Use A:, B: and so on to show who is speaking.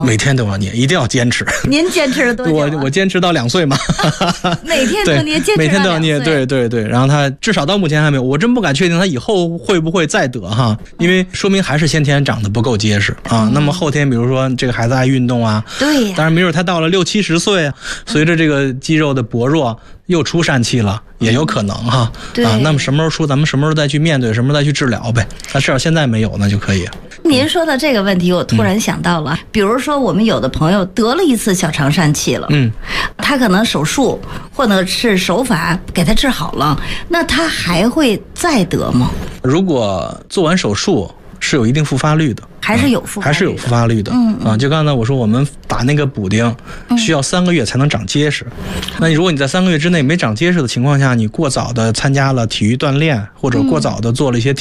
A: 每天都要捏，一定要坚持。
B: 您坚持了多久
A: 我坚持到2岁嘛。
B: 每天都捏，坚持
A: 每天都要捏，
B: 对。
A: 对。然后他至少到目前还没有，我真不敢确定他以后会不会再得哈，因为说明还是先天长得不够结实啊。那么后天比如说这个孩子爱运动啊，
B: 对呀，
A: 当然没准他到了60、70岁啊，随着这个肌肉的薄弱又出疝气了，也有可能哈。
B: 对
A: 啊，那么什么时候出，咱们什么时候再去面对，什么时候再去治疗呗。那至少现在没有，那就可以。
B: 您说的这个问题，我突然想到了，比如说我们有的朋友得了一次小肠疝气了，他可能手术或者是手法给他治好了，那他还会再得吗？
A: 如果做完手术是有一定复发率的。
B: 还是有复发率的，
A: 就刚才我说，我们打那个补丁需要3个月才能长结实。那如果你在3个月之内没长结实的情况下，你过早的参加了体育锻炼，或者过早的做了一些